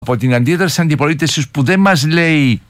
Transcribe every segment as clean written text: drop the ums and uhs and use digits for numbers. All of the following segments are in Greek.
Από την αντίδραση αντιπολίτευσης που δεν μας λέει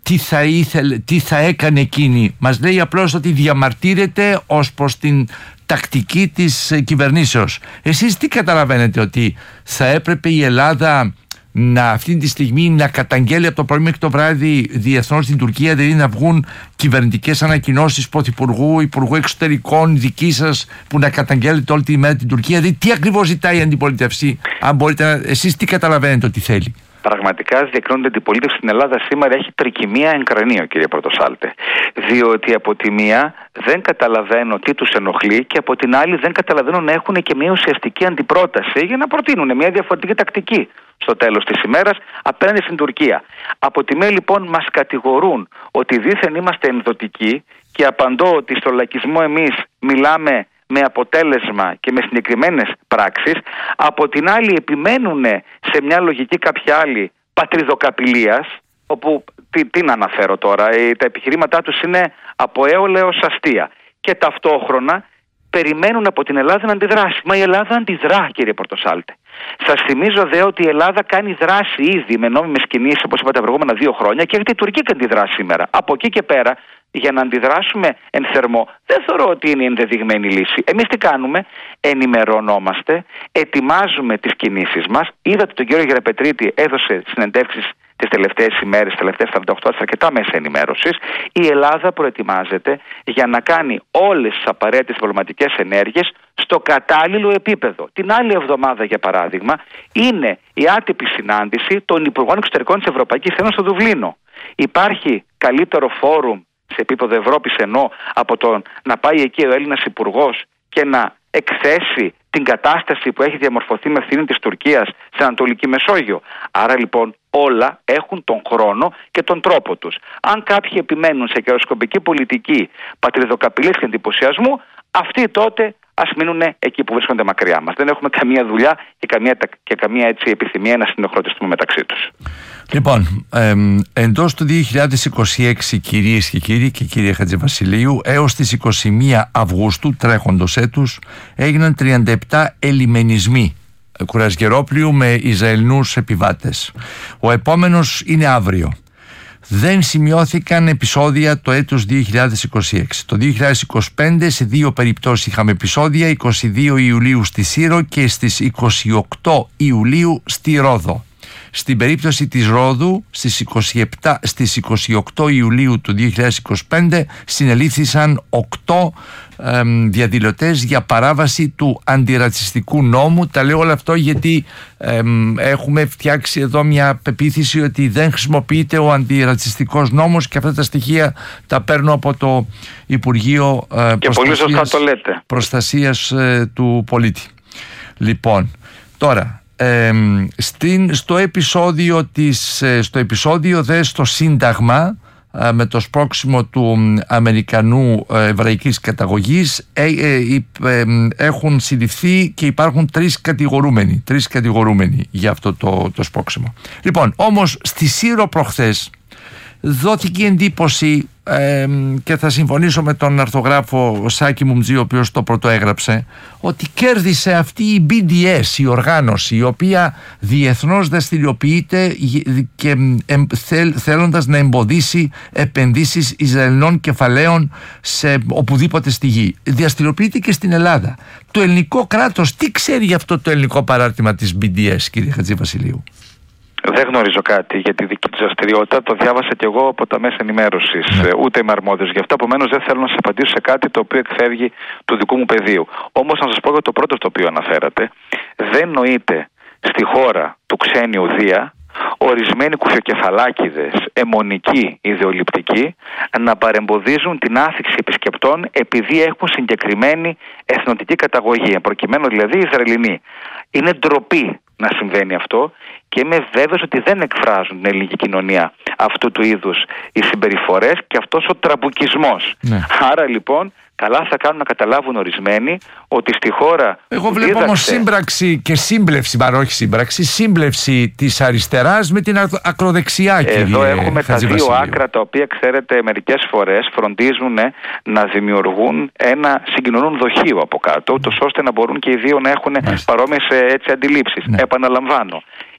τι θα έκανε εκείνη, μας λέει απλώς ότι διαμαρτύρεται ως προς την τακτική της κυβερνήσεως. Εσείς τι καταλαβαίνετε, ότι θα έπρεπε η Ελλάδα αυτή τη στιγμή να καταγγέλει από το πρωί μέχρι το βράδυ διεθνώς στην Τουρκία, δηλαδή να βγουν κυβερνητικές ανακοινώσεις Πρωθυπουργού, Υπουργού Εξωτερικών, δική σας, που να καταγγέλλετε όλη τη μέρα την Τουρκία? Δηλαδή τι ακριβώς ζητάει η αντιπολίτευση, αν μπορείτε εσείς τι καταλαβαίνετε ότι θέλει? Πραγματικά διακρίνονται ότι η αντιπολίτευση στην Ελλάδα σήμερα έχει τρικυμία εν κρανίο, κύριε Πρωτοσάλτε. Διότι από τη μία δεν καταλαβαίνω τι τους ενοχλεί και από την άλλη δεν καταλαβαίνω να έχουν και μια ουσιαστική αντιπρόταση για να προτείνουν μια διαφορετική τακτική στο τέλος της ημέρας απέναντι στην Τουρκία. Από τη μία λοιπόν μας κατηγορούν ότι δήθεν είμαστε ενδοτικοί και απαντώ ότι στο λαϊκισμό εμείς μιλάμε με αποτέλεσμα και με συγκεκριμένες πράξεις. Από την άλλη επιμένουν σε μια λογική κάποια άλλη πατριδοκαπηλείας, όπου τι να αναφέρω τώρα, τα επιχειρήματά τους είναι από έολα έως αστεία, και ταυτόχρονα περιμένουν από την Ελλάδα να αντιδράσει. Μα η Ελλάδα αντιδρά, κύριε Πρωτοσάλτε. Σας θυμίζω δε ότι η Ελλάδα κάνει δράση ήδη με νόμιμες κινήσεις, όπως είπα, τα προηγούμενα 2 χρόνια, και έρχεται η Τουρκία και αντιδρά σήμερα. Από εκεί και πέρα, για να αντιδράσουμε εν θερμό, δεν θεωρώ ότι είναι η ενδεδειγμένη λύση. Εμείς τι κάνουμε? Ενημερωνόμαστε, ετοιμάζουμε τις κινήσεις μας. Είδατε τον κύριο Γεραπετρίτη έδωσε συνεντεύξεις τις τελευταίες ημέρες, τις τελευταίες 48 ώρες, αρκετά μέσα ενημέρωσης. Η Ελλάδα προετοιμάζεται για να κάνει όλες τις απαραίτητες διπλωματικές ενέργειες στο κατάλληλο επίπεδο. Την άλλη εβδομάδα, για παράδειγμα, είναι η άτυπη συνάντηση των Υπουργών Εξωτερικών της Ευρωπαϊκής Ένωσης στο Δουβλίνο. Υπάρχει καλύτερο φόρουμ σε επίπεδο Ευρώπης από το να πάει εκεί ο Έλληνας Υπουργός και να εκθέσει την κατάσταση που έχει διαμορφωθεί με ευθύνη της Τουρκίας στην Ανατολική Μεσόγειο? Άρα λοιπόν όλα έχουν τον χρόνο και τον τρόπο τους. Αν κάποιοι επιμένουν σε καιροσκοπική πολιτική πατριδοκαπηλής και εντυπωσιασμού, αυτοί τότε ας μείνουν εκεί που βρίσκονται μακριά μας. Δεν έχουμε καμία δουλειά και καμία έτσι επιθυμία να συνοχρωτιστούμε μεταξύ τους. Λοιπόν, εντός του 2026, κυρίες και κύριοι και κύριε Χατζηβασιλείου, έως τις 21 Αυγούστου τρέχοντος έτους έγιναν 37 ελιμενισμοί κουρασγερόπλοιου με Ισραηλινούς επιβάτες. Ο επόμενος είναι αύριο. Δεν σημειώθηκαν επεισόδια το έτος 2026. Το 2025 σε 2 περιπτώσεις είχαμε επεισόδια, 22 Ιουλίου στη Σύρο και στις 28 Ιουλίου στη Ρόδο. Στην περίπτωση της Ρόδου στις 28 Ιουλίου του 2025 συνελήφθησαν 8 διαδηλωτές για παράβαση του αντιρατσιστικού νόμου. Τα λέω όλο αυτό γιατί έχουμε φτιάξει εδώ μια πεποίθηση ότι δεν χρησιμοποιείται ο αντιρατσιστικός νόμος, και αυτά τα στοιχεία τα παίρνω από το Υπουργείο Προστασίας του Πολίτη. Λοιπόν, τώρα στο επεισόδιο δε στο Σύνταγμα, με το σπρώξιμο του Αμερικανού εβραϊκής καταγωγής, έχουν συλληφθεί και υπάρχουν 3 κατηγορούμενοι για αυτό το σπρώξιμο. Λοιπόν, όμως στη Σύρο προχθές δόθηκε η εντύπωση, και θα συμφωνήσω με τον αρθογράφο Σάκη Μουμτζή, ο οποίος το πρωτοέγραψε, ότι κέρδισε αυτή η BDS, η οργάνωση, η οποία διεθνώς δραστηριοποιείται και θέλοντας να εμποδίσει επενδύσεις Ισραηλινών κεφαλαίων σε οπουδήποτε στη γη. Δραστηριοποιείται και στην Ελλάδα. Το ελληνικό κράτος τι ξέρει για αυτό το ελληνικό παράρτημα της BDS, κύριε Χατζηβασιλείου? Δεν γνωρίζω κάτι για τη δική του δραστηριότητα. Το διάβασα κι εγώ από τα μέσα ενημέρωσης. Ούτε είμαι αρμόδιος γι' αυτό. Επομένως, δεν θέλω να σας απαντήσω σε κάτι το οποίο εκφεύγει του δικού μου πεδίου. Όμως, να σας πω για το πρώτο στο οποίο αναφέρατε. Δεν νοείται στη χώρα του ξένιου Δία ορισμένοι κουφιοκεφαλάκηδες, αιμονικοί, ιδεολειπτικοί, να παρεμποδίζουν την άφιξη επισκεπτών επειδή έχουν συγκεκριμένη εθνοτική καταγωγή, προκειμένου δηλαδή Ισραηλινοί. Είναι ντροπή να συμβαίνει αυτό, και είμαι βέβαιος ότι δεν εκφράζουν την ελληνική κοινωνία αυτού του είδους οι συμπεριφορές και αυτός ο τραμπουκισμός. Ναι. Άρα λοιπόν καλά θα κάνουν να καταλάβουν ορισμένοι ότι στη χώρα... Εγώ βλέπω όμως σύμπραξη και σύμπλευση, όχι σύμπραξη, σύμπλευση της αριστεράς με την ακροδεξιά, κύριε Εδώ έχουμε τα 2 άκρα, τα οποία, ξέρετε, μερικές φορές φροντίζουν να δημιουργούν ένα συγκοινωνούν δοχείο από κάτω, ούτως ώστε να μπορούν και οι δύο να έχουν παρόμοιες αντιλήψεις. Ναι. Επαναλαμβάνω,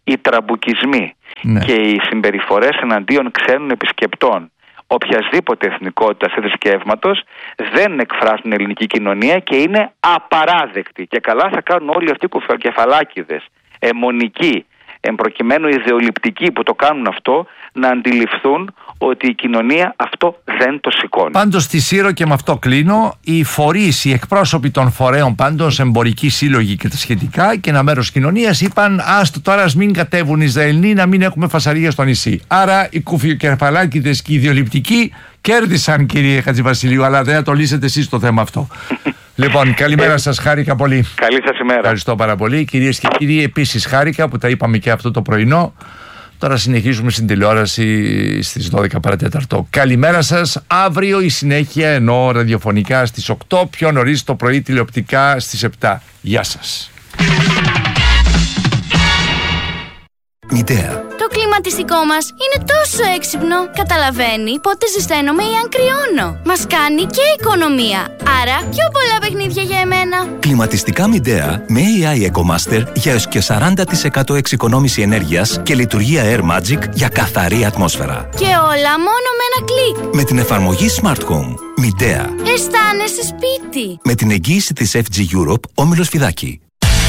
οι τραμπουκισμοί και οι συμπεριφορές εναντίον ξένων επισκεπτών οποιασδήποτε εθνικότητας ή θρησκεύματος δεν εκφράζουν ελληνική κοινωνία και είναι απαράδεκτοι. Και καλά θα κάνουν όλοι αυτοί οι κουφροκεφαλάκηδες, αιμονικοί, εμπροκειμένου ιδεολειπτικοί που το κάνουν αυτό, να αντιληφθούν ότι η κοινωνία αυτό δεν το σηκώνει. Πάντως στη Σύρο, και με αυτό κλείνω, οι φορείς, οι εκπρόσωποι των φορέων πάντως, εμπορικοί σύλλογοι και τα σχετικά και ένα μέρος κοινωνίας είπαν άστο τώρα, ας μην κατέβουν οι Ισραηλοί, να μην έχουμε φασαρία στο νησί. Άρα οι κουφιοκεφαλάκηδες και οι ιδεολειπτικοί κέρδισαν, κύριε Χατζηβασιλείου, αλλά δεν θα το λύσετε εσείς το θέμα αυτό. Λοιπόν, καλημέρα σας, χάρηκα πολύ. Καλή σας ημέρα. Ευχαριστώ πάρα πολύ. Κυρίες και κύριοι, επίσης χάρηκα που τα είπαμε και αυτό το πρωινό. Τώρα συνεχίζουμε στην τηλεόραση στις 12 παρατέταρτο. Καλημέρα σας. Αύριο η συνέχεια, ενώ ραδιοφωνικά στις 8, πιο νωρίς το πρωί τηλεοπτικά στις 7. Γεια σας. Μητέα. Το κλιματιστικό μας είναι τόσο έξυπνο. Καταλαβαίνει πότε ζεσταίνομαι ή αν κρυώνω. Μας κάνει και οικονομία. Άρα πιο πολλά παιχνίδια για εμένα. Κλιματιστικά Μητέα με AI EcoMaster για έως και 40% εξοικονόμηση ενέργειας και λειτουργία Air Magic για καθαρή ατμόσφαιρα. Και όλα μόνο με ένα κλικ. Με την εφαρμογή Smart Home. Μητέα. Αισθάνεσαι σπίτι. Με την εγγύηση της FG Europe, Όμιλος Φιδάκη.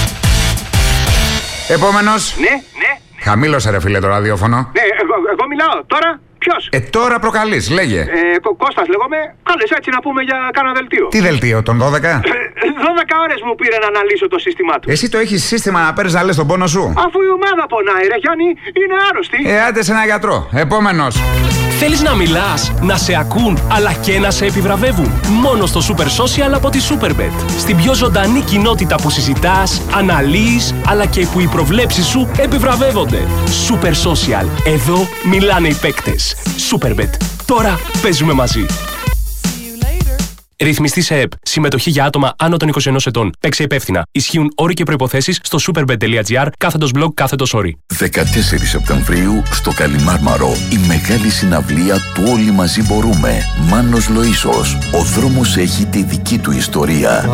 Επόμενος. Ναι. Χαμήλωσε ρε φίλε το ραδιόφωνο. Ναι, εγώ μιλάω. Τώρα ποιος? Τώρα προκαλείς, λέγε. Κώστας λέγομαι. Κάλεσε έτσι να πούμε για κάνα δελτίο. Τι δελτίο, τον 12? 12 ώρες μου πήρε να αναλύσω το σύστημά του. Εσύ το έχεις σύστημα να παίρνεις να λες τον πόνο σου? Αφού η ομάδα πονάει ρε Γιάννη, είναι άρρωστη. Άντε σε ένα γιατρό. Επόμενος. Θέλεις να μιλάς, να σε ακούν, αλλά και να σε επιβραβεύουν? Μόνο στο Super Social από τη Superbet. Στην πιο ζωντανή κοινότητα που συζητάς, αναλύεις, αλλά και που οι προβλέψεις σου επιβραβεύονται. Super Social. Εδώ μιλάνε οι παίκτες. Superbet. Τώρα παίζουμε μαζί. Ρυθμιστή σε ΕΠ. Συμμετοχή για άτομα άνω των 21 ετών. Παίξε υπεύθυνα. Ισχύουν όροι και προϋποθέσεις στο superbet.gr/blog/όροι. 14 Σεπτεμβρίου στο Καλιμάρμαρο η μεγάλη συναυλία του Όλοι Μαζί Μπορούμε. Μάνος Λοΐσος. Ο δρόμος έχει τη δική του ιστορία.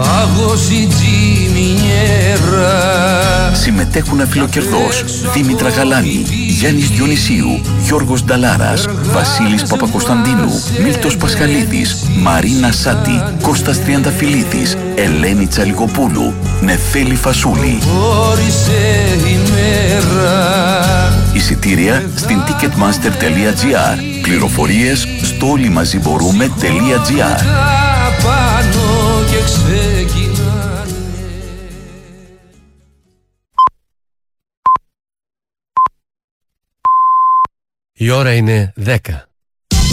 Συμμετέχουν αφιλοκερδός Δήμητρα Γαλάνη, Γιάννης Διονυσίου, Γιώργος Νταλάρας, Βασίλης Παπακοσταντίνου, Μίλτος Πασχαλίδης, Μαρίνα Σάτι, Κώστας Τριανταφυλλίδης, Ελένη Τσαλικοπούλου, Νεφέλη Φασούλη. Εισιτήρια στην ticketmaster.gr. Πληροφορίες στο όλοιμαζιμπορούμε.gr. Η ώρα είναι 10.